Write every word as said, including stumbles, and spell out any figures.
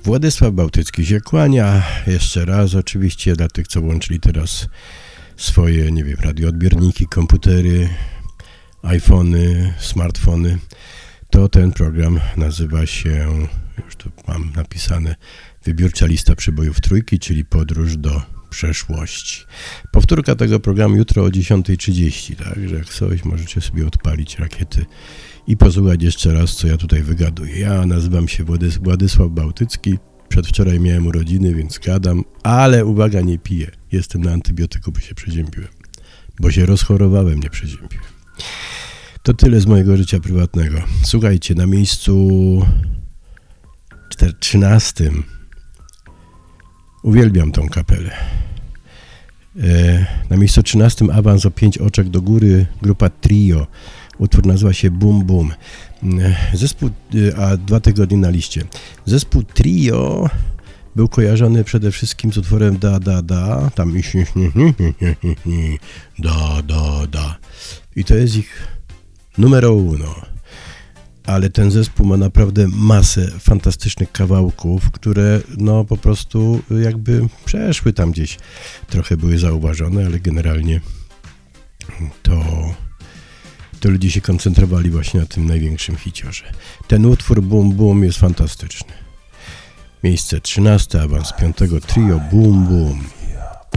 Władysław Bałtycki się kłania. Jeszcze raz oczywiście dla tych, co włączyli teraz swoje, nie wiem, radioodbiorniki, komputery, iPhony, smartfony. To ten program nazywa się, już tu mam napisane, Wybiórcza lista przybojów trójki, czyli Podróż do przeszłości. Powtórka tego programu jutro o dziesiąta trzydzieści, także jak coś możecie sobie odpalić rakiety i posłuchać jeszcze raz, co ja tutaj wygaduję. Ja nazywam się Władys- Władysław Bałtycki. Przedwczoraj miałem urodziny, więc gadam, ale uwaga, nie piję. Jestem na antybiotyku, bo się przeziębiłem. Bo się rozchorowałem, nie przeziębiłem. To tyle z mojego życia prywatnego. Słuchajcie, na miejscu trzynastym uwielbiam tą kapelę. E, na miejscu trzynastym awans o pięć oczek do góry, grupa Trio. Utwór nazywa się Boom Boom. Zespół, a dwa tygodnie na liście. Zespół Trio był kojarzony przede wszystkim z utworem Da Da Da. Tam Da Da Da. I to jest ich numero uno. Ale ten zespół ma naprawdę masę fantastycznych kawałków, które no po prostu jakby przeszły tam gdzieś. Trochę były zauważone, ale generalnie to, to ludzie się koncentrowali właśnie na tym największym hiciorze. Ten utwór Boom Boom jest fantastyczny. Miejsce trzynaste, awans piątego, Trio Boom Boom.